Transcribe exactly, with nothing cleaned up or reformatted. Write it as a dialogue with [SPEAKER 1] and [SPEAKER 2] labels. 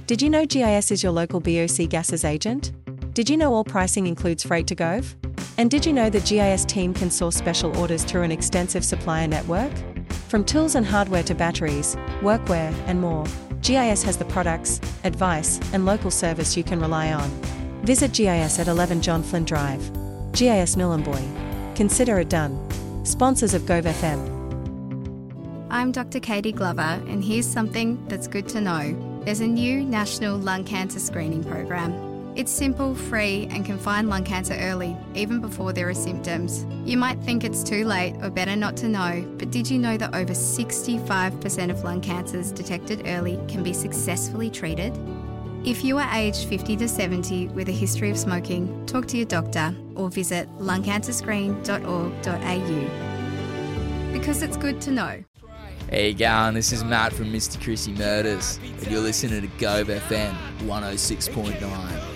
[SPEAKER 1] Did you know G I S is your local B O C Gases agent? Did you know all pricing includes freight to Gove? And did you know the G I S team can source special orders through an extensive supplier network? From tools and hardware to batteries, workwear, and more, G I S has the products, advice, and local service you can rely on. Visit G I S at eleven John Flynn Drive. G I S Nhulunbuy. Consider it done. Sponsors of Gove F M.
[SPEAKER 2] I'm Doctor Katie Glover, and here's something that's good to know. There's a new national lung cancer screening program. It's simple, free, and can find lung cancer early, even before there are symptoms. You might think it's too late or better not to know, but did you know that over sixty-five percent of lung cancers detected early can be successfully treated? If you are aged fifty to seventy with a history of smoking, talk to your doctor or visit lung cancer screen dot org dot a u. Because it's good to know.
[SPEAKER 3] Hey, you going? This is Matt from Mister Chrissy Murders, and you're listening to Gove F M one oh six point nine.